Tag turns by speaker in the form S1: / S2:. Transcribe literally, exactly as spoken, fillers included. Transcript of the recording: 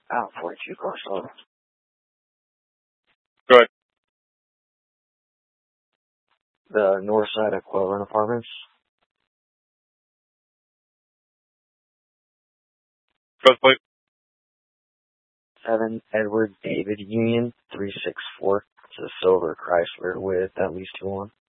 S1: Out forty-two, go slow.
S2: Good.
S1: The north side of Quail Run Apartments.
S2: Good, please.
S1: seven Edward David Union, three six four. It's a silver Chrysler with at least two on.